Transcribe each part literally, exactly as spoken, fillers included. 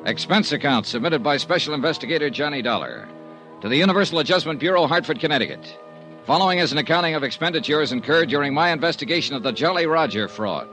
Expense account submitted by Special Investigator Johnny Dollar to the Universal Adjustment Bureau, Hartford, Connecticut. Following is an accounting of expenditures incurred during my investigation of the Jolly Roger fraud.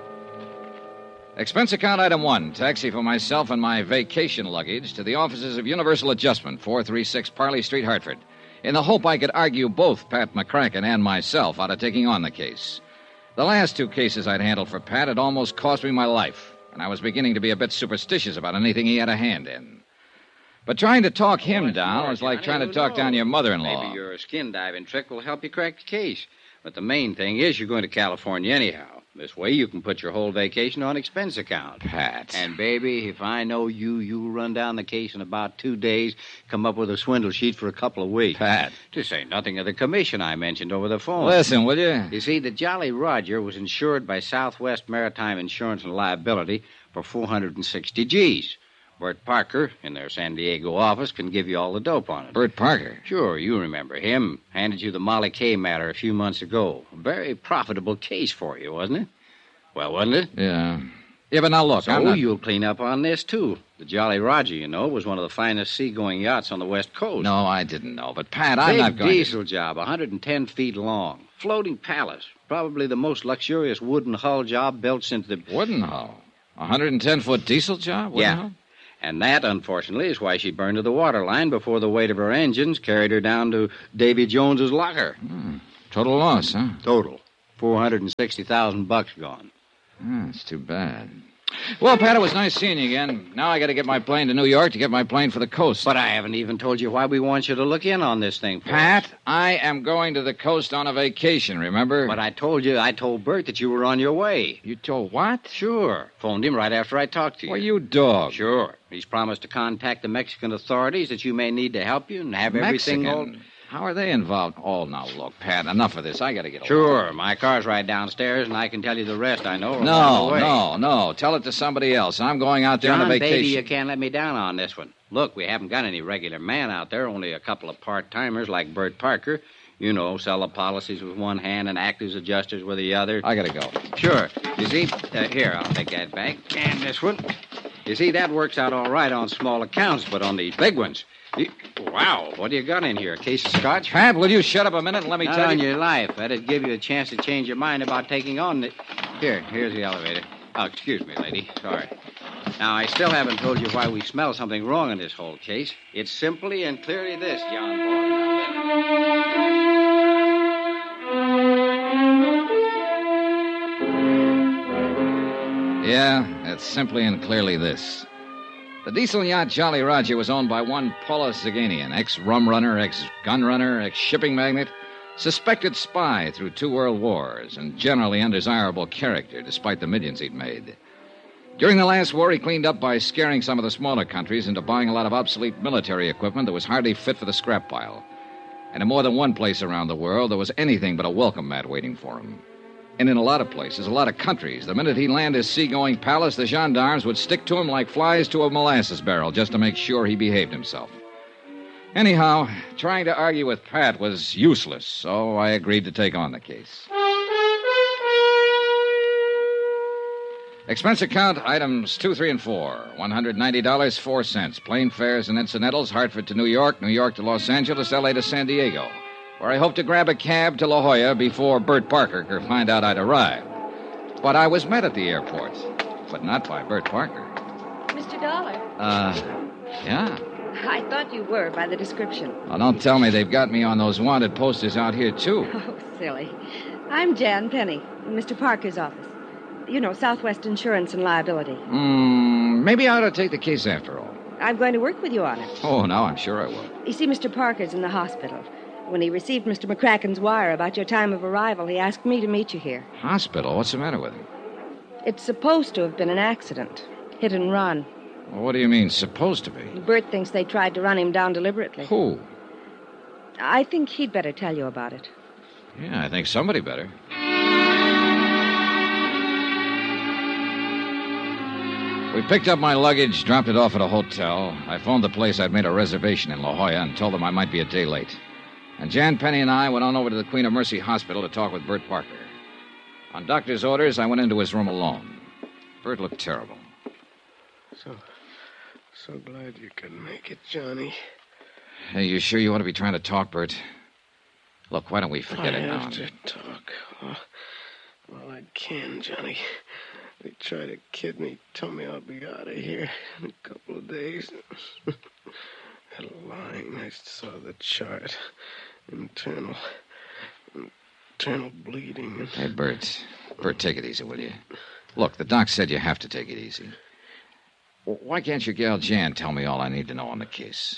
Expense account item one, taxi for myself and my vacation luggage to the offices of Universal Adjustment, four three six Parley Street, Hartford, in the hope I could argue both Pat McCracken and myself out of taking on the case. The last two cases I'd handled for Pat had almost cost me my life, and I was beginning to be a bit superstitious about anything he had a hand in. But trying to talk him down was like trying to talk down your mother-in-law. Maybe your skin diving trick will help you crack the case. But the main thing is you're going to California anyhow. This way you can put your whole vacation on expense account. Pat. And, baby, if I know you, you'll run down the case in about two days, come up with a swindle sheet for a couple of weeks. Pat. To say nothing of the commission I mentioned over the phone. Listen, will you? You see, the Jolly Roger was insured by Southwest Maritime Insurance and Liability for four hundred sixty G's. Bert Parker, in their San Diego office, can give you all the dope on it. Bert Parker? Sure, you remember him. Handed you the Molly Kay matter a few months ago. A very profitable case for you, wasn't it? Well, wasn't it? Yeah. Yeah, but now look, so I'm not... you'll clean up on this, too. The Jolly Roger, you know, was one of the finest seagoing yachts on the West Coast. No, I didn't know. But, Pat, I'm Big not going diesel to... job, one hundred ten feet long. Floating palace. Probably the most luxurious wooden hull job built since the... Wooden hull? one hundred ten foot diesel job? Wooden yeah. Hull? And that, unfortunately, is why she burned to the waterline before the weight of her engines carried her down to Davy Jones's locker. Hmm. Total loss, huh? Total. four hundred sixty thousand bucks gone. Oh, that's too bad. Well, Pat, it was nice seeing you again. Now I got to get my plane to New York to get my plane for the coast. But I haven't even told you why we want you to look in on this thing, Pat, I am going to the coast on a vacation, remember? But I told you, I told Bert that you were on your way. You told what? Sure. Phoned him right after I talked to you. Well, you dog. Sure. He's promised to contact the Mexican authorities that you may need to help you and have Mexican? everything all... How are they involved? Oh, now, look, Pat, enough of this. I got to get along. Sure. My car's right downstairs, and I can tell you the rest I know. No, no, no. Tell it to somebody else. I'm going out there John, on a vacation. Baby, you can't let me down on this one. Look, we haven't got any regular man out there, only a couple of part-timers like Bert Parker. You know, sell the policies with one hand and act as adjusters with the other. I got to go. Sure. You see, uh, here, I'll take that back. And this one. You see, that works out all right on small accounts, but on these big ones... You, wow, what do you got in here? A case of scotch? Pat, will you shut up a minute and let me Not tell on you... your life. That'd give you a chance to change your mind about taking on the... Here, here's the elevator. Oh, excuse me, lady. Sorry. Now, I still haven't told you why we smell something wrong in this whole case. It's simply and clearly this, John boy. Yeah, it's simply and clearly this. The diesel yacht Jolly Roger was owned by one Paulus Zaganian, ex-rum runner, ex-gun runner, ex-shipping magnate, suspected spy through two world wars, and generally undesirable character, despite the millions he'd made. During the last war, he cleaned up by scaring some of the smaller countries into buying a lot of obsolete military equipment that was hardly fit for the scrap pile. And in more than one place around the world, there was anything but a welcome mat waiting for him. And in a lot of places, a lot of countries, the minute he landed his seagoing palace, the gendarmes would stick to him like flies to a molasses barrel just to make sure he behaved himself. Anyhow, trying to argue with Pat was useless, so I agreed to take on the case. Expense account, items two, three, and four. one hundred ninety dollars and four cents. Plane fares and incidentals, Hartford to New York, New York to Los Angeles, L A to San Diego, where I hope to grab a cab to La Jolla before Bert Parker could find out I'd arrived. But I was met at the airport, but not by Bert Parker. Mister Dollar. Uh, yeah? I thought you were by the description. Oh, don't tell me they've got me on those wanted posters out here, too. Oh, silly. I'm Jan Penny, in Mister Parker's office. You know, Southwest Insurance and Liability. Hmm, maybe I ought to take the case after all. I'm going to work with you on it. Oh, no, I'm sure I will. You see, Mister Parker's in the hospital. When he received Mister McCracken's wire about your time of arrival, he asked me to meet you here. Hospital? What's the matter with him? It's supposed to have been an accident. Hit and run. Well, what do you mean, supposed to be? Bert thinks they tried to run him down deliberately. Who? I think he'd better tell you about it. Yeah, I think somebody better. We picked up my luggage, dropped it off at a hotel. I phoned the place I'd made a reservation in La Jolla and told them I might be a day late. And Jan Penny and I went on over to the Queen of Mercy Hospital to talk with Bert Parker. On doctor's orders, I went into his room alone. Bert looked terrible. So, So glad you could make it, Johnny. Hey, you sure you want to be trying to talk, Bert? Look, why don't we forget I it now? have to talk. Oh, well, I can, Johnny. They tried to kid me, tell me I'll be out of here in a couple of days. That line, I saw the chart. Internal... Internal bleeding. Hey, Bert. Bert, take it easy, will you? Look, the doc said you have to take it easy. Well, why can't your gal Jan tell me all I need to know on the case?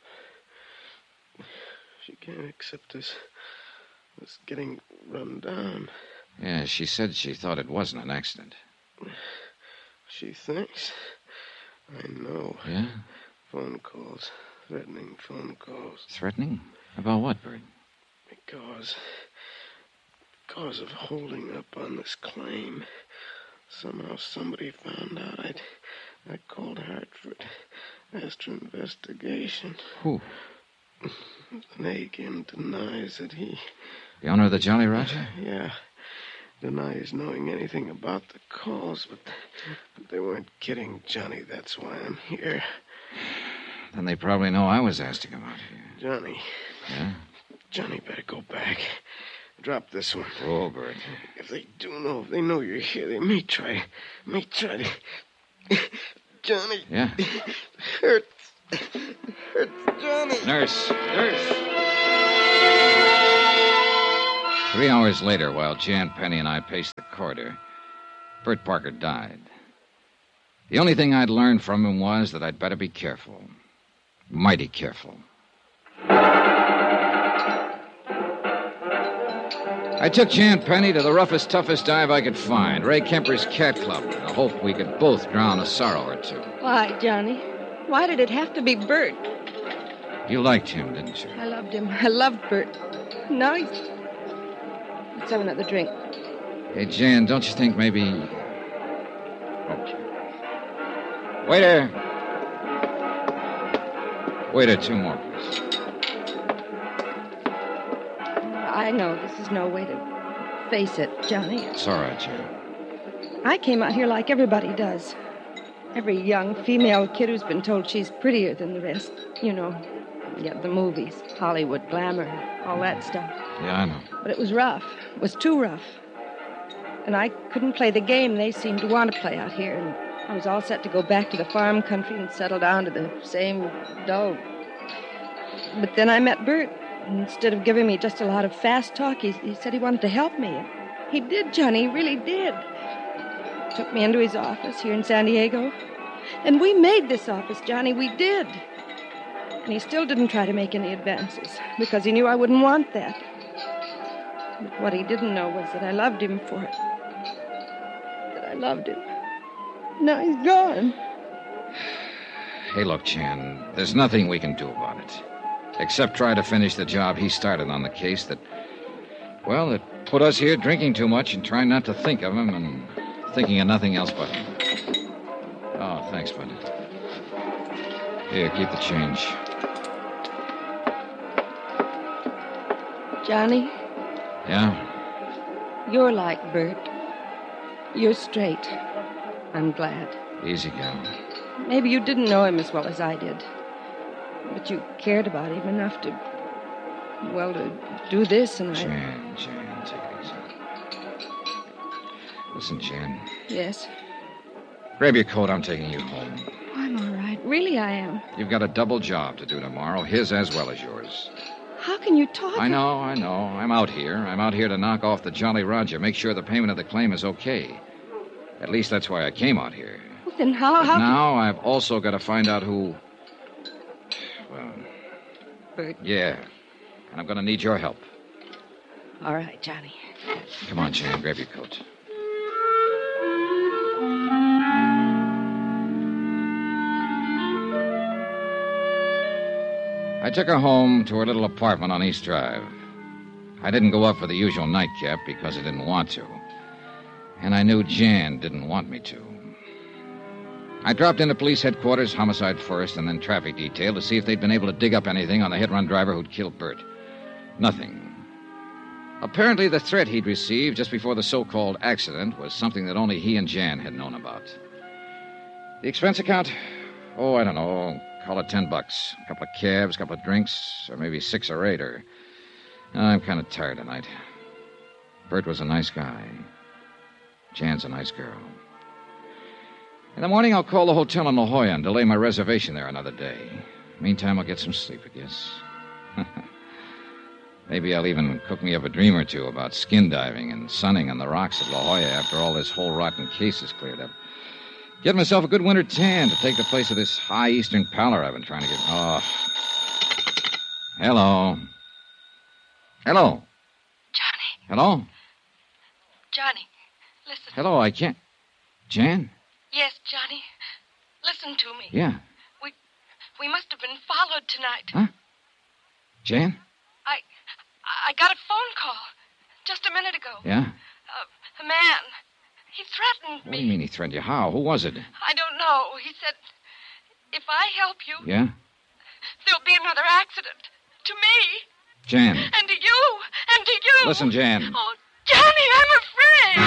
She can't accept this... this getting run down. Yeah, she said she thought it wasn't an accident. She thinks. I know. Yeah? Phone calls. Threatening phone calls. Threatening? About what, Bert? Because... Because of holding up on this claim. Somehow somebody found out I'd... I called Hartford. Asked for investigation. Who? Nagin denies that he... The owner of the Jolly Roger? Yeah. Denies knowing anything about the calls, but, but they weren't kidding Johnny. That's why I'm here. Then they probably know I was asked to come out here. Johnny. Yeah? Johnny, better go back. Drop this one. Oh, Bert. If they do know, if they know you're here, they may try, may try to... Johnny. Yeah? Hurts. Hurts, Johnny. Nurse. Nurse. Three hours later, while Jan Penny and I paced the corridor, Bert Parker died. The only thing I'd learned from him was that I'd better be careful. Mighty careful. I took Jan Penny to the roughest, toughest dive I could find, Ray Kemper's Cat Club, in the hope we could both drown a sorrow or two. Why, Johnny? Why did it have to be Bert? You liked him, didn't you? I loved him. I loved Bert. Now he's... Let's have another drink. Hey, Jan, don't you think maybe... Okay. Waiter! Waiter, two more, please. I know this is no way to face it, Johnny. It's all right, Jan. I came out here like everybody does. Every young female kid who's been told she's prettier than the rest. You know, yeah, the movies, Hollywood, glamour, all that stuff. Yeah, I know. But it was rough. It was too rough. And I couldn't play the game they seemed to want to play out here. And I was all set to go back to the farm country and settle down to the same dull... But then I met Bert. Instead of giving me just a lot of fast talk, he, he said he wanted to help me. And he did, Johnny. He really did. Took me into his office here in San Diego. And we made this office, Johnny. We did. And he still didn't try to make any advances because he knew I wouldn't want that. But what he didn't know was that I loved him for it. That I loved him. Now he's gone. Hey, look, Jan, there's nothing we can do about it. Except try to finish the job he started on the case that, well, that put us here drinking too much and trying not to think of him and thinking of nothing else but him. Oh, thanks, bud. Here, keep the change. Johnny, Yeah? you're like Bert. You're straight. I'm glad. Easy, gal. Maybe you didn't know him as well as I did. But you cared about him enough to, well, to do this, and I... Jan, Jan, take it easy. Listen, Jan. Yes? Grab your coat. I'm taking you home. I'm all right. Really, I am. You've got a double job to do tomorrow, his as well as yours. How can you talk? I know, I know. I'm out here. I'm out here to knock off the Jolly Roger, make sure the payment of the claim is okay. At least that's why I came out here. Well, then how... But how now I've also got to find out who... Well... Bert. Yeah. And I'm going to need your help. All right, Johnny. Come on, Jan. Grab your coat. I took her home to her little apartment on East Drive. I didn't go up for the usual nightcap because I didn't want to. And I knew Jan didn't want me to. I dropped into police headquarters, homicide first, and then traffic detail to see if they'd been able to dig up anything on the hit-run driver who'd killed Bert. Nothing. Apparently, the threat he'd received just before the so-called accident was something that only he and Jan had known about. The expense account? Oh, I don't know. Call it ten bucks. A couple of cabs, a couple of drinks, or maybe six or eight, or... I'm kind of tired tonight. Bert was a nice guy. Jan's a nice girl. In the morning, I'll call the hotel in La Jolla and delay my reservation there another day. Meantime, I'll get some sleep, I guess. Maybe I'll even cook me up a dream or two about skin diving and sunning on the rocks of La Jolla after all this whole rotten case is cleared up. Get myself a good winter tan to take the place of this high eastern pallor I've been trying to get... Oh. Hello. Hello. Johnny. Hello? Johnny, listen. Hello, I can't... Jan? Yes, Johnny. Listen to me. Yeah. We we must have been followed tonight. Huh? Jan? I I got a phone call just a minute ago. Yeah? Uh, a man. He threatened me. What do you mean he threatened you? How? Who was it? I don't know. He said, if I help you, Yeah? there'll be another accident. To me. Jan. And to you. And to you. Listen, Jan. Oh, Johnny, I'm afraid.